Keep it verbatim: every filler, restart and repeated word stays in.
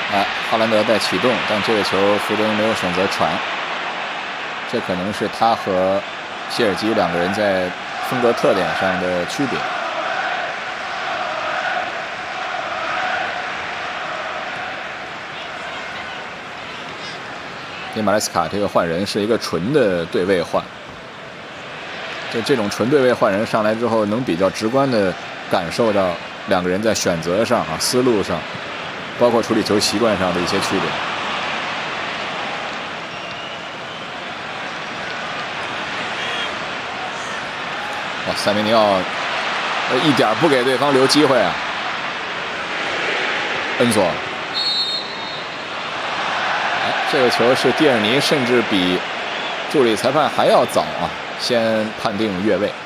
哎，哈兰德在启动，但这个球福德没有选择传，这可能是他和谢尔基两个人在风格特点上的区别。因为马莱斯卡这个换人是一个纯的对位换，就这种纯对位换人上来之后，能比较直观的感受到两个人在选择上啊、思路上，包括处理球习惯上的一些区别。哇，塞梅尼奥呃一点不给对方留机会啊！恩索。这个球是蒂尔尼，甚至比助理裁判还要早啊，先判定越位。